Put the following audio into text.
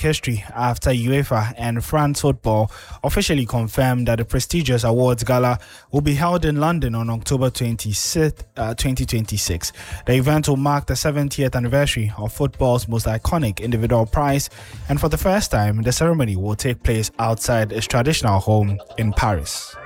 history after UEFA and France Football officially confirmed that the prestigious awards gala will be held in London on October 26th, 2026. The event will mark the 70th anniversary of football's most iconic individual prize, and for the first time, the ceremony will take place outside its traditional home in Paris.